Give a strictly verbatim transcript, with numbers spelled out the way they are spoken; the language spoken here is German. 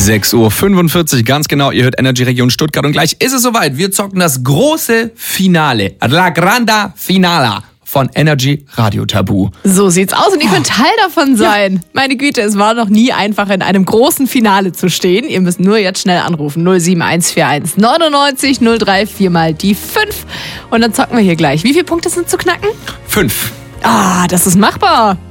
sechs Uhr fünfundvierzig, ganz genau. Ihr hört Energy Region Stuttgart und gleich ist es soweit. Wir zocken das große Finale, La Granda Finala von Energy Radio Tabu. So sieht's aus und ihr könnt Teil davon sein. Ja. Meine Güte, es war noch nie einfach, in einem großen Finale zu stehen. Ihr müsst nur jetzt schnell anrufen. null sieben eins vier eins neunundneunzig null drei vier mal die fünf. Und dann zocken wir hier gleich. Wie viele Punkte sind zu knacken? Fünf. Ah, das ist machbar.